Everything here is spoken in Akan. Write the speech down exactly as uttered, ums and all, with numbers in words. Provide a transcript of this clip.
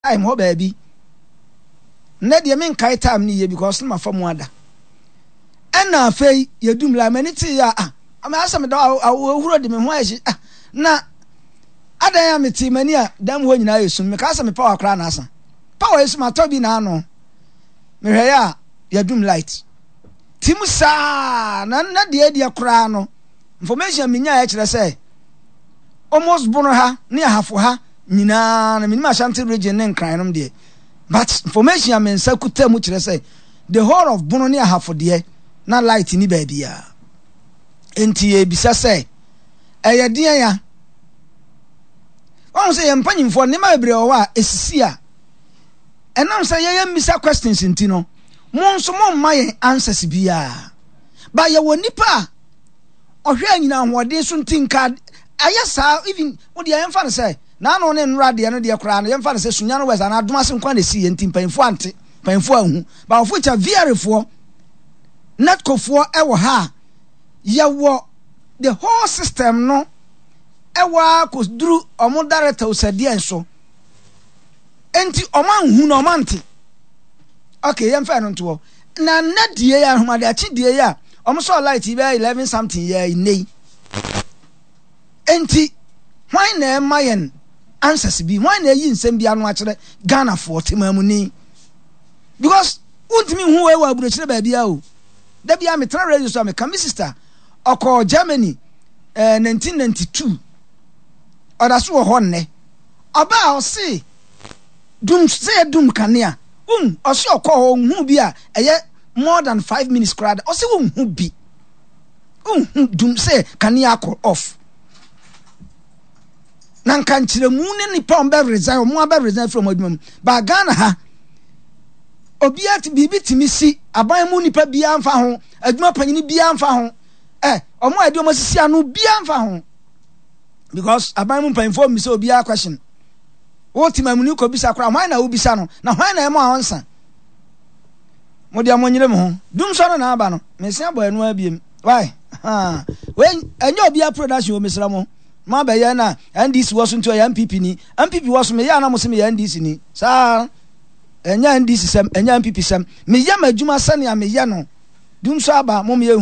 I'm ho baby. Ned ye mean kai time ni ye because my from wada. And now fay ye doom la manity ya ah. I'm asking me I will hold him why she ah na ada ya meti mania dam ho nyina yesu me ka me power kra na asa. Power is my tobi na no. Me hwe ya ye doom light. Tim sa na na de de kra no. Information me nya ya kire say almost bono ha ne ahafo ha nyina na minima Ashanti region ne nkran no de. But information am nsa kuta mu kire say the whole of bono ne ahafo de na light ni ba bia. Enti e bisa say eye de ya. Won say empanyimfo ne ma bebre o wa esisi a. Enam say ye misa questions nti no. Mo nso mo mma ye answers bia. Ba ye woni pa ohwe anyina hoɔden so ntinka ayasa even wo de yɛmfa no sɛ na no ne nra de no de kora no yɛmfa no sɛ sunya no wɛsa na adoma se nkwa na si yɛntim panfo ante panfo ahu ba ofo cha viarefo netcofo ɛwɔ ha yɛwɔ the whole system no ɛwɔ akɔduru ɔmo director osade enso enti ɔma nhu na ɔma nte okay yɛmfa no nto na na die ya ahomade achi die ya omo so light be eleven something ya inei enti why na mayen answers bi why na yi nsem bi anu akere Ghana for temamu ni because untimi hu we wa aburo kire ba bia o da bia me tra radio so me come sister oko Germany eh nineteen ninety-two oda so ho nne oba o se dum se dum kanea um o se oko hu bi a eye more than five minutes crowd o se won hu bi um dum say can ya call off nan kan kire mu ne ni pom be resign mo be resign from adwum ba Ghana ha obi at bibi timisi aban mu nipa bia amfa ho adwuma panyini bia amfa ho eh omo ade omo sisi anu bia amfa ho because aban mu panfo mi say obi a question wo timamu ni ko bisa kra hwan na wo bisa no na hwan na e mo ansa mo dia mo nyire mo ho dum so na aba no me sia boy no abiem why ha when enyo obi a production o mesra mo ma ba ye na N D C wo so nto ya M P P ni M P P wo so me ya na mo se me ya N D C ni sa enya N D C sem enya M P P sem me ya madwuma sane ya me ya no dum so aba mo me